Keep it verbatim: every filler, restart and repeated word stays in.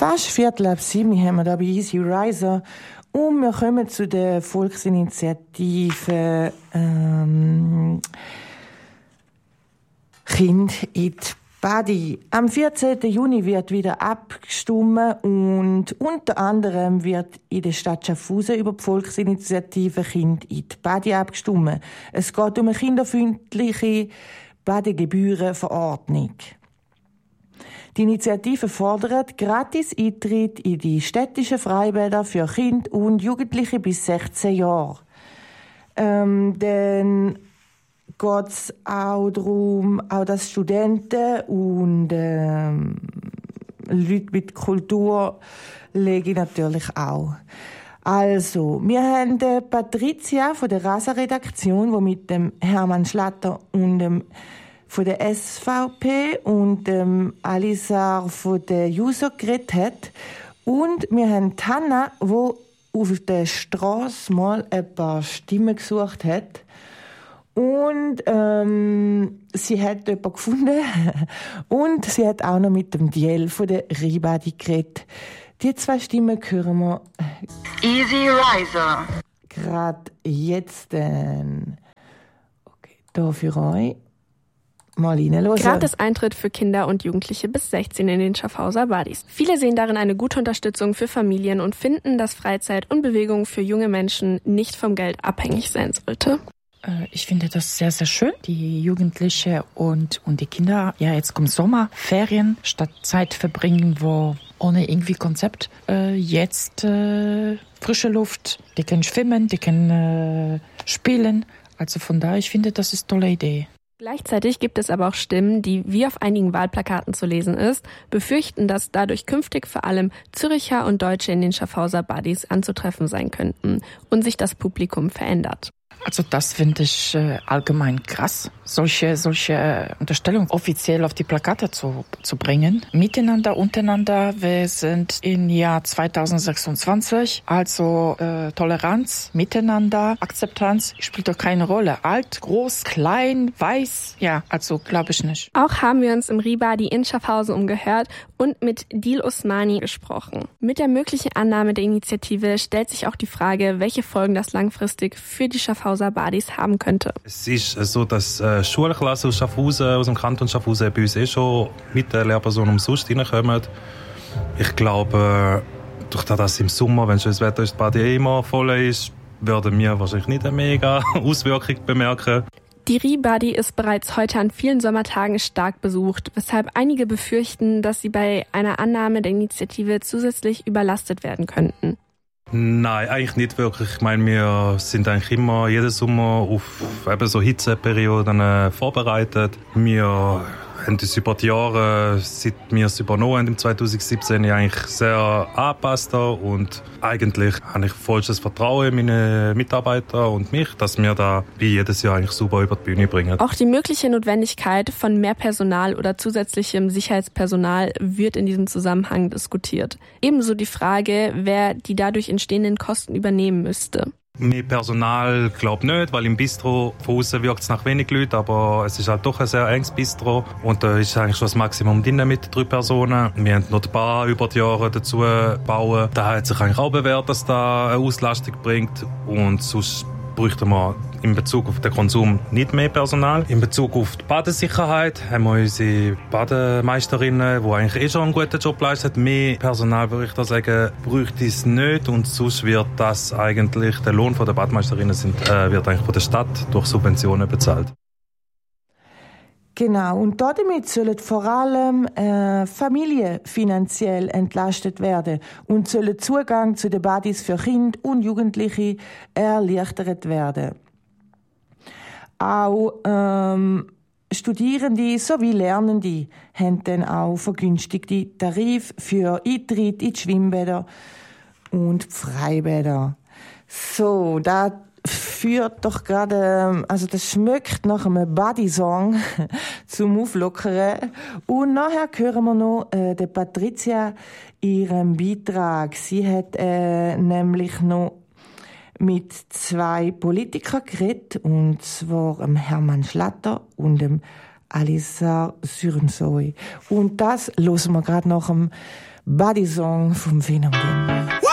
fast Viertel ab sieben haben wir da bei Easy Riser und wir kommen zu der Volksinitiative ähm, Kind in die Badi. Am vierzehnten Juni wird wieder abgestimmt und unter anderem wird in der Stadt Schaffhausen über die Volksinitiative Kind in die Badi abgestimmt. Es geht um eine kinderfreundliche Badegebührenverordnung. Die Initiative fordert gratis Eintritt in die städtischen Freibäder für Kinder und Jugendliche bis sechzehn Jahre. Ähm, dann geht es auch darum, auch dass Studenten und ähm, Leute mit Kultur legen natürlich auch. Also, wir haben die Patricia von der Rasa-Redaktion, die mit dem Hermann Schlatter und dem von der S V P und dem Alisar von der Juso geredet hat. Und wir haben Hanna, die auf der Straße mal ein paar Stimmen gesucht hat. Und ähm, sie hat jemanden gefunden. Und sie hat auch noch mit dem Diel von der Ribadi geredet. Die zwei Stimmen hören wir Easy Riser. gerade jetzt. Dann. Okay, da für euch. Mal reinhören. Gratis Eintritt für Kinder und Jugendliche bis sechzehn in den Schaffhauser Badis. Viele sehen darin eine gute Unterstützung für Familien und finden, dass Freizeit und Bewegung für junge Menschen nicht vom Geld abhängig sein sollte. Ich finde das sehr, sehr schön. Die Jugendlichen und, und die Kinder, ja, jetzt kommt Sommerferien, statt Zeit verbringen, wo ohne irgendwie Konzept, äh, jetzt äh, frische Luft, die können schwimmen, die können äh, spielen. Also von daher, ich finde, das ist eine tolle Idee. Gleichzeitig gibt es aber auch Stimmen, die, wie auf einigen Wahlplakaten zu lesen ist, befürchten, dass dadurch künftig vor allem Züricher und Deutsche in den Schaffhauser Badis anzutreffen sein könnten und sich das Publikum verändert. Also das finde ich äh, allgemein krass, solche solche äh, Unterstellungen offiziell auf die Plakate zu zu bringen. Miteinander, untereinander, wir sind im Jahr zwanzig sechsundzwanzig, also äh, Toleranz, Miteinander, Akzeptanz spielt doch keine Rolle. Alt, groß, klein, weiß, ja, also glaube ich nicht. Auch haben wir uns im Ribadi in Schaffhausen umgehört und mit Dil Osmani gesprochen. Mit der möglichen Annahme der Initiative stellt sich auch die Frage, welche Folgen das langfristig für die Schaffhauser Badis haben könnte. Es ist so, dass äh, Schulklassen aus Schaffhausen, aus dem Kanton Schaffhausen bei uns eh schon mit der Lehrperson umsonst reinkommen. Ich glaube, durch das, dass im Sommer, wenn schönes Wetter ist, das Bad eh immer voll ist, werden wir wahrscheinlich nicht eine mega Auswirkung bemerken. Die Ribadi ist bereits heute an vielen Sommertagen stark besucht, weshalb einige befürchten, dass sie bei einer Annahme der Initiative zusätzlich überlastet werden könnten. Nein, eigentlich nicht wirklich. Ich meine, wir sind eigentlich immer jeden Sommer auf eben so Hitzeperioden äh, vorbereitet. Wir haben uns über die Jahre, seit wir es übernommen haben, im zwanzig siebzehn, eigentlich sehr angepasst. Und eigentlich habe ich vollstes Vertrauen in meine Mitarbeiter und mich, dass wir da wie jedes Jahr eigentlich super über die Bühne bringen. Auch die mögliche Notwendigkeit von mehr Personal oder zusätzlichem Sicherheitspersonal wird in diesem Zusammenhang diskutiert. Ebenso die Frage, wer die dadurch entstehenden Kosten übernehmen müsste. Mehr Personal glaube nicht, weil im Bistro von außen wirkt es nach wenig Leuten, aber es ist halt doch ein sehr enges Bistro und da ist eigentlich schon das Maximum drin mit drei Personen. Wir haben noch die Bar über die Jahre dazu gebaut. Da hat sich eigentlich auch bewährt, dass da eine Auslastung bringt und sonst bräuchten wir in Bezug auf den Konsum nicht mehr Personal. In Bezug auf die Badesicherheit haben wir unsere Bademeisterinnen, die eigentlich eh schon einen guten Job leisten. Mehr Personal, würde ich da sagen, bräuchte es nicht. Und sonst wird das eigentlich, der Lohn der Bademeisterinnen sind, äh, wird eigentlich von der Stadt durch Subventionen bezahlt. Genau, und damit sollen vor allem äh, Familien finanziell entlastet werden und sollen Zugang zu den Badis für Kinder und Jugendliche erleichtert werden. Auch ähm, Studierende sowie Lernende haben dann auch vergünstigte Tarife für Eintritt in die Schwimmbäder und die Freibäder. So, da führt doch gerade, also das schmeckt nach einem Body-Song zum Auflockern. Und nachher hören wir noch äh, der Patricia ihren Beitrag. Sie hat äh, nämlich noch mit zwei Politikern geredet, und zwar dem Hermann Schlatter und dem Alissa Sürensoi. Und das hören wir gerade nach dem Body Song vom Phänomen.